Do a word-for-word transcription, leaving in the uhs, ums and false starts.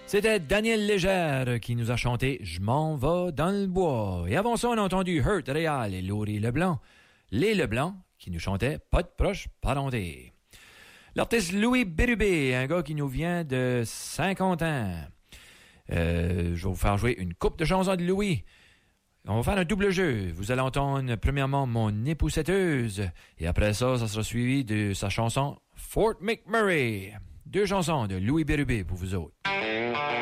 C'était Daniel Légère qui nous a chanté « Je m'en vais dans le bois ». Et avant ça, on a entendu Hurt Réal et Laurie Leblanc. Les Leblanc qui nous chantaient « Pas de proche parenté ». L'artiste Louis Bérubé, un gars qui nous vient de Saint-Quentin. Euh, je vais vous faire jouer une coupe de chansons de Louis. On va faire un double jeu. Vous allez entendre premièrement Mon époussetteuse et après ça, ça sera suivi de sa chanson Fort McMurray. Deux chansons de Louis Bérubé pour vous autres.